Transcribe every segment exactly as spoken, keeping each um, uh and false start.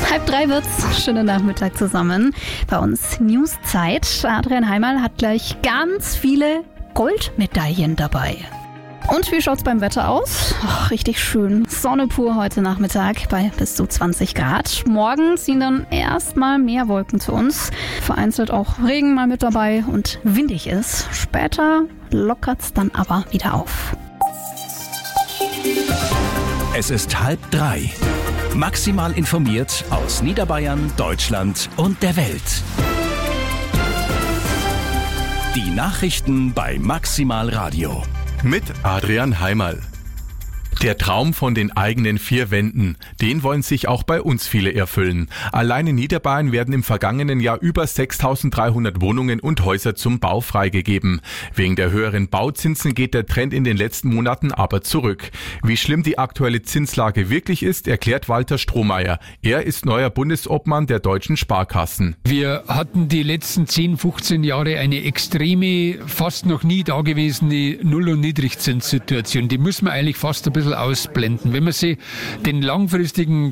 Halb drei wird's. Schönen Nachmittag zusammen. Bei uns Newszeit. Adrian Heimal hat gleich ganz viele Goldmedaillen dabei. Und wie schaut's beim Wetter aus? Ach, richtig schön. Sonne pur heute Nachmittag bei bis zu zwanzig Grad. Morgen ziehen dann erstmal mehr Wolken zu uns. Vereinzelt auch Regen mal mit dabei und windig ist. Später lockert's dann aber wieder auf. Es ist halb drei. Maximal informiert aus Niederbayern, Deutschland und der Welt. Die Nachrichten bei Maximal Radio. Mit Adrian Heimal. Der Traum von den eigenen vier Wänden, den wollen sich auch bei uns viele erfüllen. Allein in Niederbayern werden im vergangenen Jahr über sechstausenddreihundert Wohnungen und Häuser zum Bau freigegeben. Wegen der höheren Bauzinsen geht der Trend in den letzten Monaten aber zurück. Wie schlimm die aktuelle Zinslage wirklich ist, erklärt Walter Strohmeier. Er ist neuer Bundesobmann der deutschen Sparkassen. Wir hatten die letzten zehn, fünfzehn Jahre eine extreme, fast noch nie dagewesene Null- und Niedrigzinssituation. Die müssen wir eigentlich fast ein bisschen ausblenden. Wenn man sich den langfristigen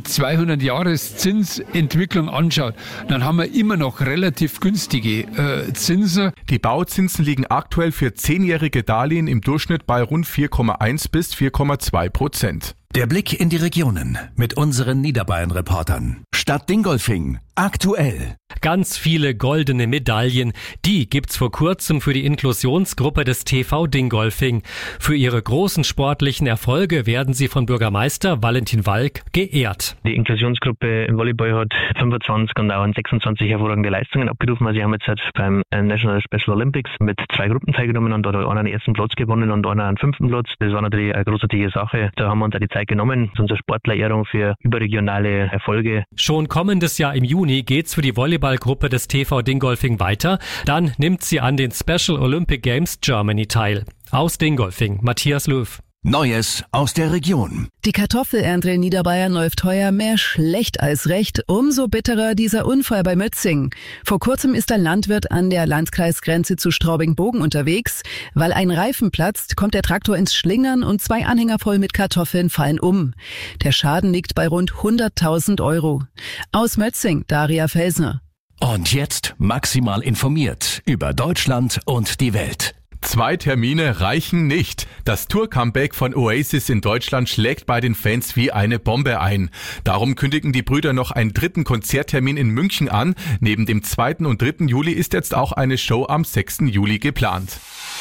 zweihundert-Jahres-Zinsentwicklung anschaut, dann haben wir immer noch relativ günstige äh, Zinsen. Die Bauzinsen liegen aktuell für zehnjährige Darlehen im Durchschnitt bei rund vier Komma eins bis vier Komma zwei Prozent. Der Blick in die Regionen mit unseren Niederbayern-Reportern. Stadt Dingolfing. Aktuell. Ganz viele goldene Medaillen, die gibt's vor kurzem für die Inklusionsgruppe des T V Dingolfing. Für ihre großen sportlichen Erfolge werden sie von Bürgermeister Valentin Walk geehrt. Die Inklusionsgruppe im Volleyball hat fünfundzwanzig und auch sechsundzwanzig hervorragende Leistungen abgerufen. Also sie haben jetzt halt beim National Special Olympics mit zwei Gruppen teilgenommen und da hat einer den ersten Platz gewonnen und einer einen fünften Platz. Das war natürlich eine großartige Sache. Da haben wir uns auch die Zeit genommen. Das ist unsere Sportlerehrung für überregionale Erfolge. Schon kommendes Jahr im Juni geht's für die Volleyballgruppe des T V Dingolfing weiter. Dann nimmt sie an den Special Olympic Games Germany teil. Aus Dingolfing, Matthias Löw. Neues aus der Region. Die Kartoffelernte in Niederbayern läuft heuer mehr schlecht als recht. Umso bitterer dieser Unfall bei Mötzing. Vor kurzem ist ein Landwirt an der Landkreisgrenze zu Straubing-Bogen unterwegs. Weil ein Reifen platzt, kommt der Traktor ins Schlingern und zwei Anhänger voll mit Kartoffeln fallen um. Der Schaden liegt bei rund hunderttausend Euro. Aus Mötzing, Daria Felsner. Und jetzt maximal informiert über Deutschland und die Welt. Zwei Termine reichen nicht. Das Tour-Comeback von Oasis in Deutschland schlägt bei den Fans wie eine Bombe ein. Darum kündigen die Brüder noch einen dritten Konzerttermin in München an. Neben dem zweiten und dritten Juli ist jetzt auch eine Show am sechsten Juli geplant.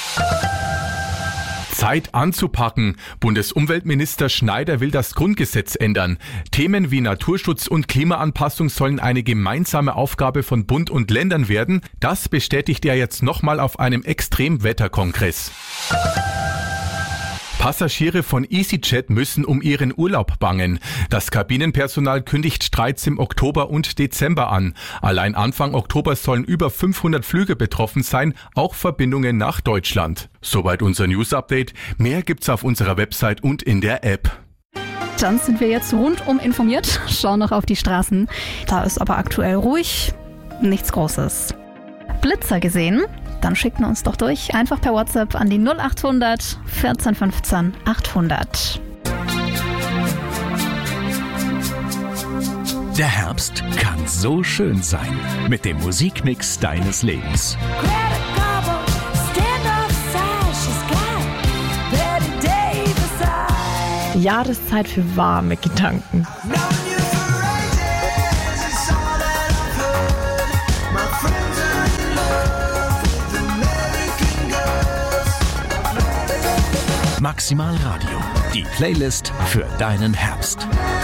Zeit anzupacken. Bundesumweltminister Schneider will das Grundgesetz ändern. Themen wie Naturschutz und Klimaanpassung sollen eine gemeinsame Aufgabe von Bund und Ländern werden. Das bestätigt er jetzt nochmal auf einem Extremwetterkongress. Passagiere von EasyJet müssen um ihren Urlaub bangen. Das Kabinenpersonal kündigt Streiks im Oktober und Dezember an. Allein Anfang Oktober sollen über fünfhundert Flüge betroffen sein, auch Verbindungen nach Deutschland. Soweit unser News-Update. Mehr gibt's auf unserer Website und in der App. Dann sind wir jetzt rundum informiert. Schauen noch auf die Straßen. Da ist aber aktuell ruhig. Nichts Großes. Blitzer gesehen? Dann schickt uns doch durch. Einfach per WhatsApp an die null achthundert vierzehn fünfzehn achthundert. Der Herbst kann so schön sein. Mit dem Musikmix deines Lebens. Jahreszeit für warme Gedanken. Maximal Radio, die Playlist für deinen Herbst.